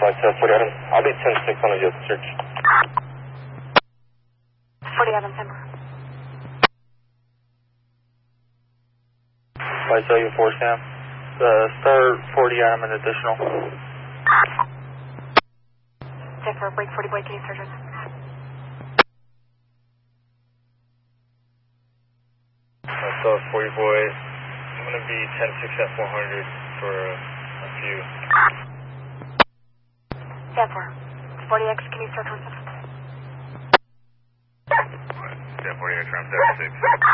Flight 40 Adam. I'll be 10-6 on the Yoga search. 40 Adam, Timber. Flight 4 Sam. Star 40 Adam, an additional. Denver, break 40 boy, case surgeon. Star 40 boy, I'm going to be 10-6 at 400 for a few. Denver, 40X, can you start with us? Yeah, 40X, round 76.